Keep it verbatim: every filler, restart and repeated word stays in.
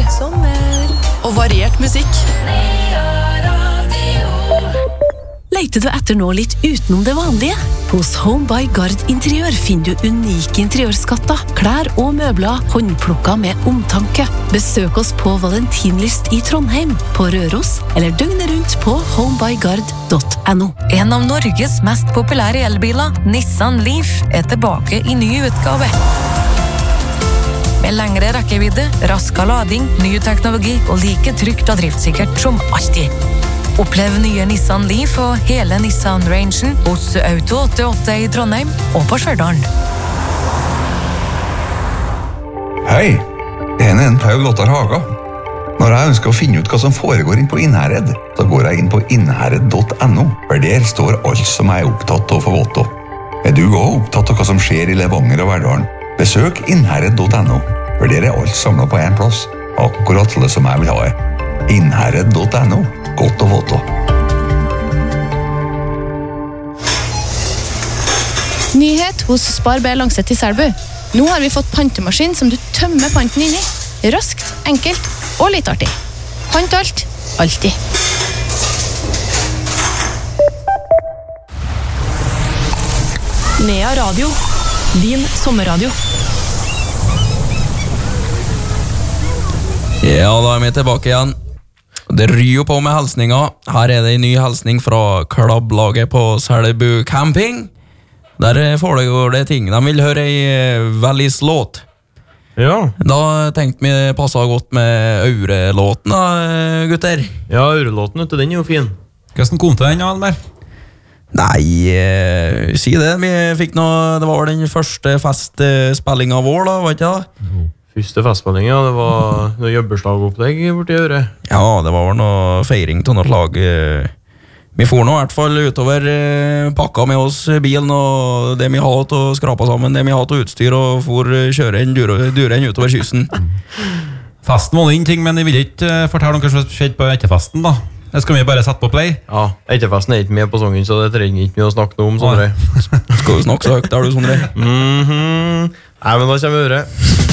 sommer og variert musikk. Leiter du etter noe litt utenom det vanlige? Hos Home by Gard Interiør finner du unike interiørskatter, klær og møbler håndplukket med omtanke. Besøk oss på Valentinlyst i Trondheim, på Røros, eller døgnet rundt på homebygard punktum no. En av Norges mest populære elbiler, Nissan Leaf, er tilbake i ny utgave. Med lengre rekkevidde, raskere lading, ny teknologi og like trygt og driftssikkert som alltid. Opplev nye Nissan Leaf og hele Nissan-rangen hos Auto åttiåtte i Trondheim og på Stjørdal. Hei, jeg er en Paul Ottar Haga. Når jeg ønsker å finne ut hva som foregår inn på Innherred, så går jeg inn på innherred punktum no, for der står alt som jeg er opptatt av for vått. Er du også opptatt av hva som skjer i Levanger og Verdalen? Besøk innherred punktum no, for der er alt samlet på en plass. Akkurat det som jeg vil ha det. innherred punktum no, godt og vått. Nyhet hos Spar B Langset i Selbu. Nå har vi fått pantemaskin som du tømmer panten inn i. Raskt, enkelt og litt artig. Pant alt, alltid. Nea Radio, din sommerradio. Ja, da er vi tilbake igjen. Det ryr på med helsninger. Her er det en ny helsning fra klubblaget på Selbu Camping. Der foregår det ting. De vil høre en veldig låt. Ja. Da tenkte vi det passet godt med Aure-låten da, gutter. Ja, Aure-låten, den er jo fin. Hvordan kom til den, Almer? Nei, eh, si det. Vi fikk noe, det var den første festspillingen vår da, var ikke det? Første festspilling, ja, det var noe jobberslagopplegg borti Aure. Ja, det var noe feiring til noe slag. Vi får nå i hvert fall utover pakka med oss bilen og det vi har til å skrape sammen, det vi har til utstyr, og for kjøre en duren utover kysten. Festen var en ting, men jeg vil ikke fortelle om hva som skjedde på etterfesten da. Det skal vi bare sette på play. Ja, etterfesten er ikke med på sangen, så det trenger ikke mye å snakke noe om, Sondre. Skal du snakke så høyt, er du, Sondre? Mhm. Nei, men da kommer Aure.